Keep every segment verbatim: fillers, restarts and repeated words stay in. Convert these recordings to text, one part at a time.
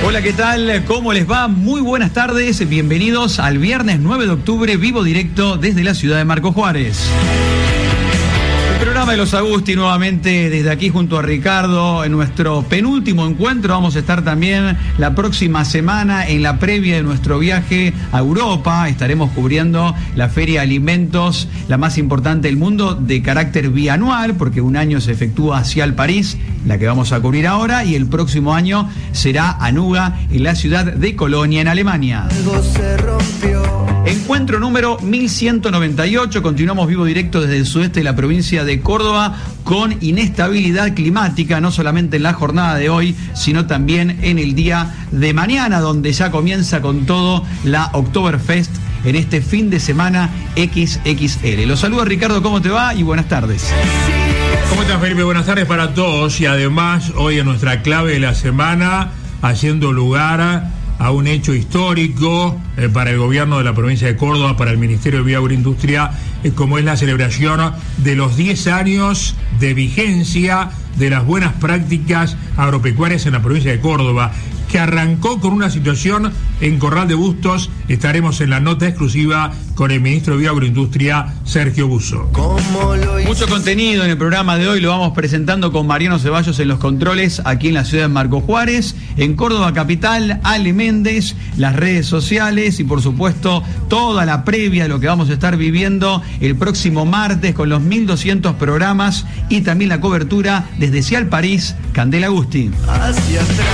Hola, ¿qué tal? ¿Cómo les va? Muy buenas tardes, bienvenidos al viernes nueve de octubre, vivo directo desde la ciudad de Marcos Juárez. El programa de los Agusti nuevamente desde aquí junto a Ricardo en nuestro penúltimo encuentro. Vamos a estar también la próxima semana en la previa de nuestro viaje a Europa. Estaremos cubriendo la Feria de Alimentos, la más importante del mundo, de carácter bianual, porque un año se efectúa hacia el París, la que vamos a cubrir ahora, y el próximo año será Anuga, en la ciudad de Colonia, en Alemania. Algo se rompió. Encuentro número mil ciento noventa y ocho, continuamos vivo directo desde el sudeste de la provincia de Córdoba con inestabilidad climática, no solamente en la jornada de hoy, sino también en el día de mañana, donde ya comienza con todo la Oktoberfest en este fin de semana equis equis ele. Los saludo, Ricardo, ¿cómo te va? Y buenas tardes. ¿Cómo estás, Felipe? Buenas tardes para todos, y además hoy en nuestra clave de la semana, haciendo lugar a un hecho histórico eh, para el gobierno de la provincia de Córdoba, para el Ministerio de Vía Agroindustria, eh, como es la celebración de los diez años de vigencia de las buenas prácticas agropecuarias en la provincia de Córdoba, que arrancó con una situación en Corral de Bustos. Estaremos en la nota exclusiva con el ministro de Vía Agroindustria, Sergio Busso. Mucho contenido en el programa de hoy, lo vamos presentando con Mariano Ceballos en los controles, aquí en la ciudad de Marcos Juárez, en Córdoba capital, Ale Méndez, las redes sociales y por supuesto toda la previa de lo que vamos a estar viviendo el próximo martes con los mil doscientos programas y también la cobertura desde Cial París, Candela Agusti. Hacia atrás.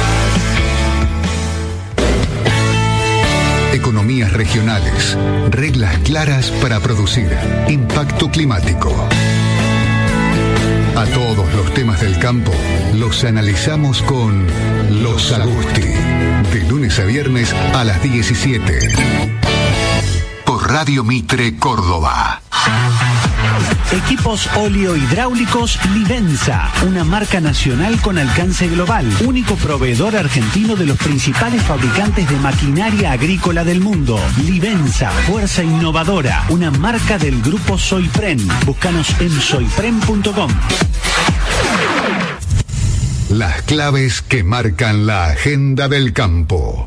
Economías regionales, reglas claras para producir, impacto climático. A todos los temas del campo los analizamos con Los Agusti, de lunes a viernes a las diecisiete. Por Radio Mitre Córdoba. Equipos oleohidráulicos Livenza, una marca nacional con alcance global, único proveedor argentino de los principales fabricantes de maquinaria agrícola del mundo. Livenza, fuerza innovadora, una marca del grupo Soypren. Búscanos en soypren punto com. Las claves que marcan la agenda del campo.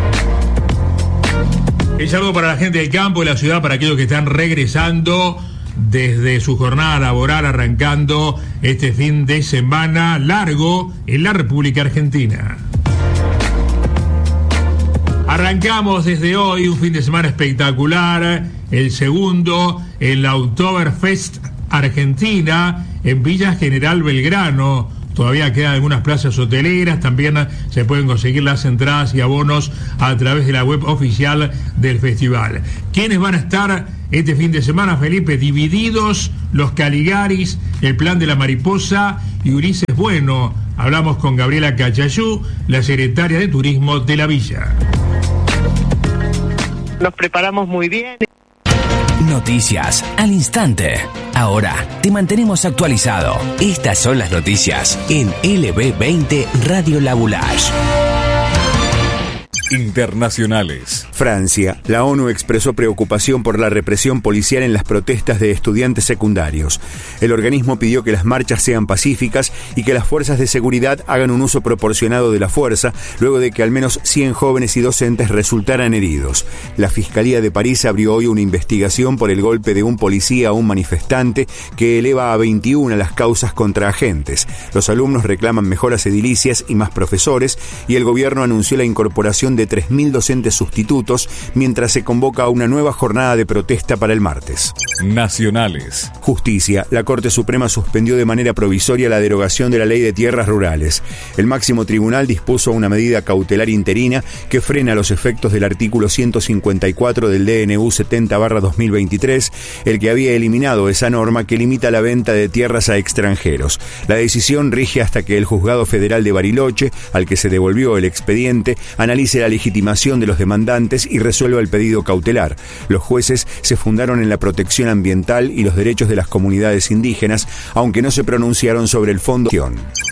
Un saludo para la gente del campo de la ciudad, para aquellos que están regresando desde su jornada laboral, arrancando este fin de semana largo en la República Argentina. Arrancamos desde hoy un fin de semana espectacular, el segundo en la Oktoberfest Argentina en Villa General Belgrano. Todavía quedan algunas plazas hoteleras, también se pueden conseguir las entradas y abonos a través de la web oficial del festival. ¿Quiénes van a estar este fin de semana, Felipe? Divididos, los Caligaris, el Plan de la Mariposa y Ulises Bueno. Hablamos con Gabriela Cachayú, la secretaria de Turismo de la Villa. Nos preparamos muy bien. Noticias al instante. Ahora te mantenemos actualizado. Estas son las noticias en L B veinte Radio La Boulage. Internacionales. Francia. La ONU expresó preocupación por la represión policial en las protestas de estudiantes secundarios. El organismo pidió que las marchas sean pacíficas y que las fuerzas de seguridad hagan un uso proporcionado de la fuerza, luego de que al menos cien jóvenes y docentes resultaran heridos. La Fiscalía de París abrió hoy una investigación por el golpe de un policía a un manifestante, que eleva a veintiuna las causas contra agentes. Los alumnos reclaman mejoras edilicias y más profesores, y el gobierno anunció la incorporación de tres mil docentes sustitutos, mientras se convoca a una nueva jornada de protesta para el martes. Nacionales. Justicia. La Corte Suprema suspendió de manera provisoria la derogación de la Ley de Tierras Rurales. El máximo tribunal dispuso una medida cautelar interina que frena los efectos del artículo ciento cincuenta y cuatro del D N U setenta barra dos mil veintitrés, el que había eliminado esa norma que limita la venta de tierras a extranjeros. La decisión rige hasta que el Juzgado Federal de Bariloche, al que se devolvió el expediente, analice la legitimación de los demandantes y resuelva el pedido cautelar. Los jueces se fundaron en la protección ambiental y los derechos de las comunidades indígenas, aunque no se pronunciaron sobre el fondo.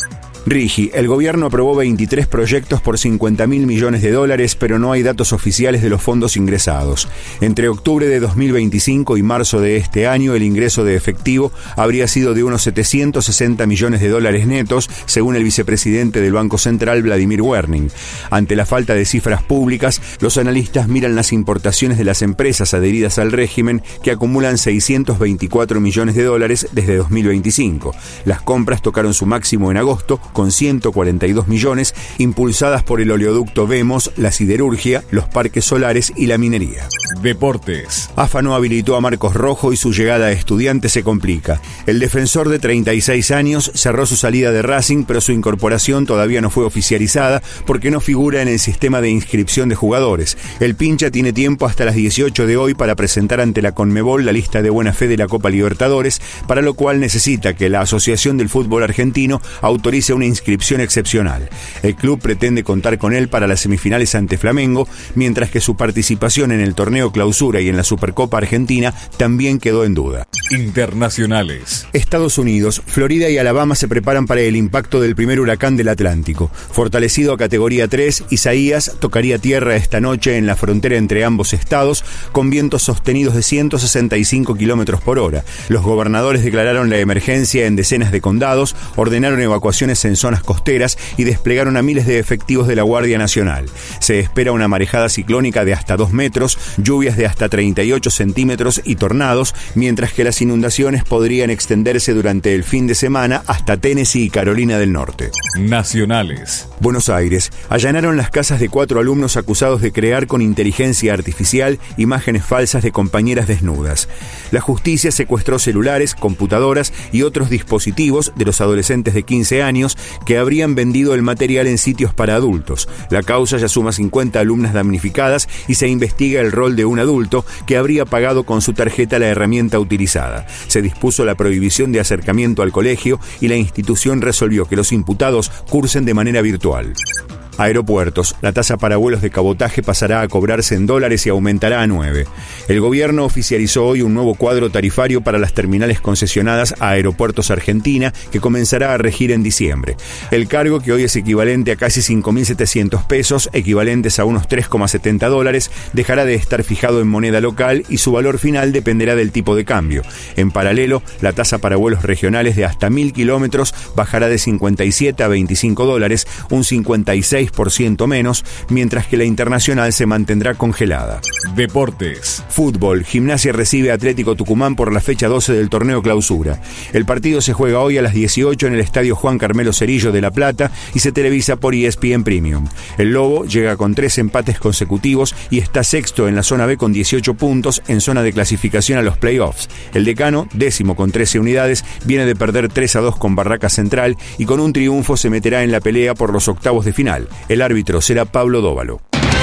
Rigi, el gobierno aprobó veintitrés proyectos por cincuenta mil millones de dólares, pero no hay datos oficiales de los fondos ingresados. Entre octubre de dos mil veinticinco y marzo de este año, el ingreso de efectivo habría sido de unos setecientos sesenta millones de dólares netos, según el vicepresidente del Banco Central, Vladimir Werning. Ante la falta de cifras públicas, los analistas miran las importaciones de las empresas adheridas al régimen, que acumulan seiscientos veinticuatro millones de dólares desde dos mil veinticinco. Las compras tocaron su máximo en agosto, con ciento cuarenta y dos millones, impulsadas por el oleoducto Vemos, la siderurgia, los parques solares y la minería. Deportes. A F A no habilitó a Marcos Rojo y su llegada a Estudiantes se complica. El defensor de treinta y seis años cerró su salida de Racing, pero su incorporación todavía no fue oficializada porque no figura en el sistema de inscripción de jugadores. El pincha tiene tiempo hasta las dieciocho de hoy para presentar ante la Conmebol la lista de buena fe de la Copa Libertadores, para lo cual necesita que la Asociación del Fútbol Argentino autorice una inscripción excepcional. El club pretende contar con él para las semifinales ante Flamengo, mientras que su participación en el torneo Clausura y en la Supercopa Argentina también quedó en duda. Internacionales. Estados Unidos, Florida y Alabama se preparan para el impacto del primer huracán del Atlántico. Fortalecido a categoría tres, Isaías tocaría tierra esta noche en la frontera entre ambos estados, con vientos sostenidos de ciento sesenta y cinco kilómetros por hora. Los gobernadores declararon la emergencia en decenas de condados, ordenaron evacuaciones en zonas costeras y desplegaron a miles de efectivos de la Guardia Nacional. Se espera una marejada ciclónica de hasta dos metros, lluvias de hasta treinta y ocho centímetros y tornados, mientras que las inundaciones podrían extenderse durante el fin de semana hasta Tennessee y Carolina del Norte. Nacionales. Buenos Aires. Allanaron las casas de cuatro alumnos acusados de crear con inteligencia artificial imágenes falsas de compañeras desnudas. La justicia secuestró celulares, computadoras y otros dispositivos de los adolescentes de quince años que habrían vendido el material en sitios para adultos. La causa ya suma cincuenta alumnas damnificadas y se investiga el rol de un adulto que habría pagado con su tarjeta la herramienta utilizada. Se dispuso la prohibición de acercamiento al colegio y la institución resolvió que los imputados cursen de manera virtual. Aeropuertos. La tasa para vuelos de cabotaje pasará a cobrarse en dólares y aumentará a nueve. El gobierno oficializó hoy un nuevo cuadro tarifario para las terminales concesionadas a Aeropuertos Argentina, que comenzará a regir en diciembre. El cargo, que hoy es equivalente a casi cinco mil setecientos pesos, equivalentes a unos tres coma setenta dólares, dejará de estar fijado en moneda local y su valor final dependerá del tipo de cambio. En paralelo, la tasa para vuelos regionales de hasta mil kilómetros bajará de cincuenta y siete a veinticinco dólares, un cincuenta y seis por ciento menos, mientras que la internacional se mantendrá congelada. Deportes. Fútbol. Gimnasia recibe a Atlético Tucumán por la fecha doce del torneo Clausura. El partido se juega hoy a las dieciocho en el estadio Juan Carmelo Cerillo de La Plata y se televisa por E S P N Premium. El Lobo llega con tres empates consecutivos y está sexto en la zona B con dieciocho puntos en zona de clasificación a los playoffs. El Decano, décimo con trece unidades, viene de perder tres a dos con Barraca Central y con un triunfo se meterá en la pelea por los octavos de final. El árbitro será Pablo Dóvalo.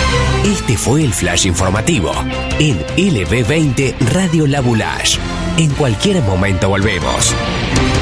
Este fue el flash informativo en L B veinte Radio La Boulage. En cualquier momento volvemos.